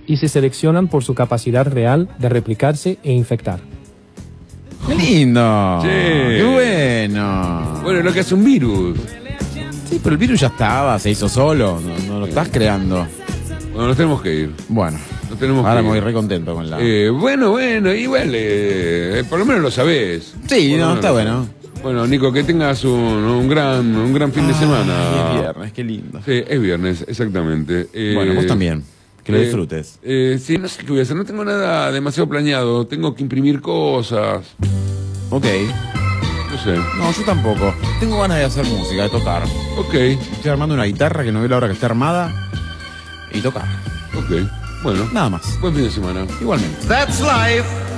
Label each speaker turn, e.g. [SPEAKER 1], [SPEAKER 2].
[SPEAKER 1] y se seleccionan por su capacidad real de replicarse e infectar.
[SPEAKER 2] ¡Qué lindo!
[SPEAKER 3] Sí.
[SPEAKER 2] ¡Qué bueno!
[SPEAKER 3] Bueno, es lo que hace un virus.
[SPEAKER 2] Sí, pero el virus ya estaba, se hizo solo, no lo estás creando.
[SPEAKER 3] Bueno, nos tenemos que ir.
[SPEAKER 2] Bueno,
[SPEAKER 3] Nos tenemos
[SPEAKER 2] ahora
[SPEAKER 3] que
[SPEAKER 2] me voy
[SPEAKER 3] ir.
[SPEAKER 2] re contento con la...
[SPEAKER 3] Bueno, igual, por lo menos lo sabés.
[SPEAKER 2] Sí,
[SPEAKER 3] Por lo
[SPEAKER 2] no,
[SPEAKER 3] menos
[SPEAKER 2] está
[SPEAKER 3] lo
[SPEAKER 2] bueno.
[SPEAKER 3] sabés. Bueno, Nico, que tengas un gran fin de semana.
[SPEAKER 2] Es viernes, qué lindo.
[SPEAKER 3] Sí, es viernes, exactamente.
[SPEAKER 2] Bueno, vos también, que lo disfrutes.
[SPEAKER 3] Sí, no sé qué voy a hacer, no tengo nada demasiado planeado, tengo que imprimir cosas,
[SPEAKER 2] Ok.
[SPEAKER 3] no sé.
[SPEAKER 2] No, yo tampoco. Tengo ganas de hacer música, de tocar.
[SPEAKER 3] Ok,
[SPEAKER 2] Estoy armando una guitarra que no veo la hora que esté armada y tocar.
[SPEAKER 3] ok. Bueno,
[SPEAKER 2] Nada más.
[SPEAKER 3] buen fin de semana.
[SPEAKER 2] Igualmente.
[SPEAKER 4] That's life.